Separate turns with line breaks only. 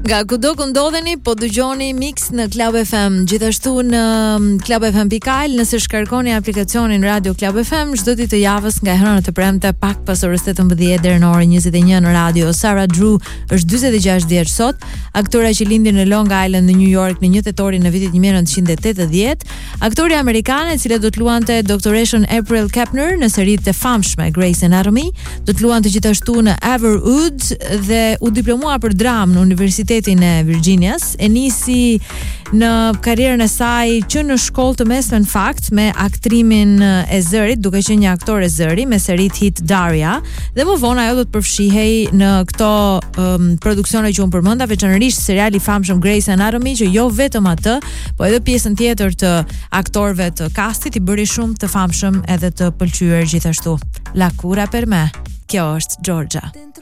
Nga kudo ku ndodheni, po dëgjoni Mix në Club FM, gjithashtu në clubfm.al, nëse shkarkoni aplikacionin Radio Club FM, çdo ditë të javës nga hëna të premte pak pas orës 18 deri në orën 21 në radio. Sarah Drew është 46 vjeç sot, aktore që lindi në Long Island në New York në 1 tetorin në vitin 1980, aktoria amerikane e cila do të luante doktoreshën April Kepner në seritë të famshme Grey's Anatomy, do të luante gjithashtu në Everwood dhe u diplomua për dramë në Universitetin e Virginias. E nisi në karrierën e saj që në shkollë të mesme në fakt me aktrimin e zërit, duke qenë një aktore zëri me serit hit Daria, dhe më vonë ajo do të përfshihej në këto produksione që unë përmenda, veçanërisht seriali i famshëm Grey's Anatomy, që jo vetëm atë, po edhe pjesën tjetër të aktorëve të castit i bëri shumë të famshëm edhe të pëlqyer gjithashtu. La cura per me. Kjo është Georgia.